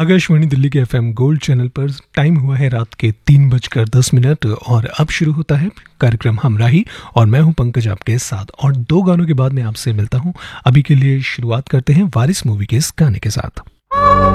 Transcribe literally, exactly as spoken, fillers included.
आकाशवाणी दिल्ली के FM gold channel पर time हुआ है रात के तीन बजकर दस मिनट और अब शुरू होता है कार्यक्रम हमराही और मैं हूं पंकज आपके साथ और दो गानों के बाद मैं आपसे मिलता हूं। अभी के लिए शुरुआत करते हैं वारिस मूवी के इस गाने के साथ।